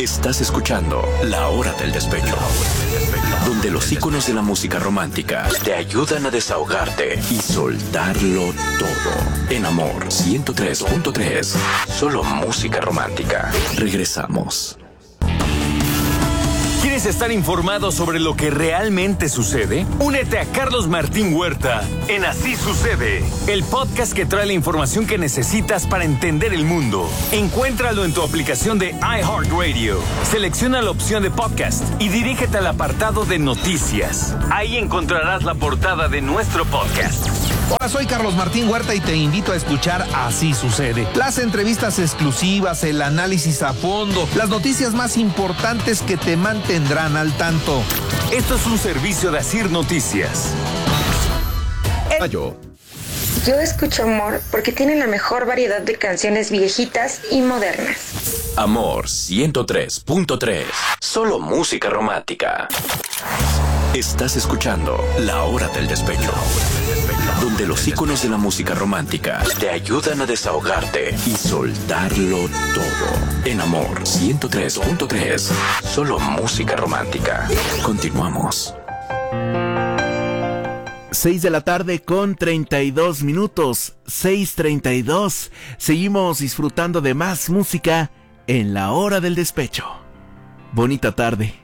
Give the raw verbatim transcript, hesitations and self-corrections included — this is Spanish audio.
Estás escuchando La Hora del Despecho, donde los íconos de la música romántica te ayudan a desahogarte y soltarlo todo. En Amor ciento tres punto tres, solo música romántica. Regresamos. ¿Quieres estar informado sobre lo que realmente sucede? Únete a Carlos Martín Huerta en Así Sucede, el podcast que trae la información que necesitas para entender el mundo. Encuéntralo en tu aplicación de iHeartRadio. Selecciona la opción de podcast y dirígete al apartado de noticias. Ahí encontrarás la portada de nuestro podcast. Hola, soy Carlos Martín Huerta y te invito a escuchar Así Sucede. Las entrevistas exclusivas, el análisis a fondo, las noticias más importantes que te mantendrán al tanto. Esto es un servicio de Asir Noticias. El... Yo. Yo escucho Amor porque tiene la mejor variedad de canciones viejitas y modernas. Amor ciento tres punto tres, solo música romántica. Estás escuchando La Hora del Despecho, donde los íconos de la música romántica te ayudan a desahogarte y soltarlo todo. En Amor ciento tres punto tres, solo música romántica. Continuamos. seis de la tarde con treinta y dos minutos, seis treinta y dos. Seguimos disfrutando de más música en La Hora del Despecho. Bonita tarde.